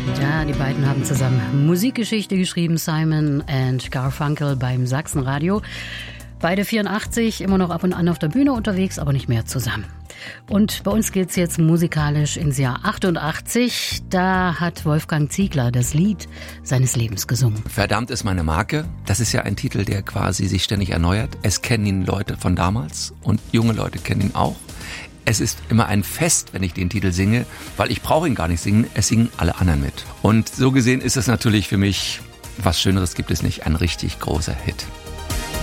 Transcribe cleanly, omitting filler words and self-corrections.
Ja, die beiden haben zusammen Musikgeschichte geschrieben, Simon and Garfunkel beim Sachsenradio. Beide 84, immer noch ab und an auf der Bühne unterwegs, aber nicht mehr zusammen. Und bei uns geht's jetzt musikalisch ins Jahr 88. Da hat Wolfgang Ziegler das Lied seines Lebens gesungen. Verdammt ist meine Marke. Das ist ja ein Titel, der quasi sich ständig erneuert. Es kennen ihn Leute von damals und junge Leute kennen ihn auch. Es ist immer ein Fest, wenn ich den Titel singe, weil ich brauche ihn gar nicht singen, es singen alle anderen mit. Und so gesehen ist es natürlich für mich, was Schöneres gibt es nicht, ein richtig großer Hit.